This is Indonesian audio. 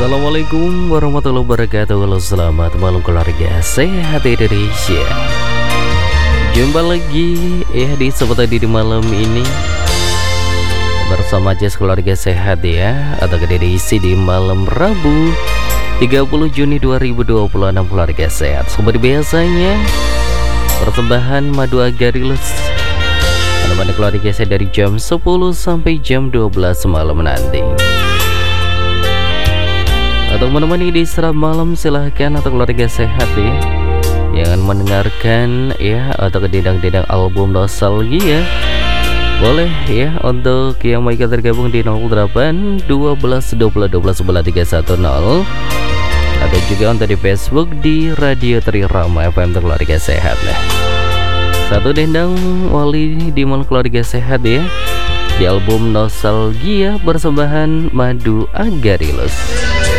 Assalamualaikum warahmatullahi wabarakatuh. Halo, selamat malam keluarga sehat Indonesia. Jumpa lagi di seputar di malam ini bersama Jess keluarga sehat ya, atau diisi di malam Rabu 30 Juni 2026 keluarga sehat. Seperti biasanya persembahan Madu Agarilus menemani keluarga sehat dari jam 10 sampai jam 12 malam nanti. Atau menemani di istirahat malam silahkan, atau keluarga sehat ya yang mendengarkan ya atau kedendang-dendang album nostalgia, boleh ya untuk yang mau ikut tergabung di 08 12 20 12 11 310, atau juga untuk di Facebook di Radio Trirama FM keluarga sehat. Nah, satu dendang wali di malam keluarga sehat ya di album nostalgia persembahan Madu Agarilus.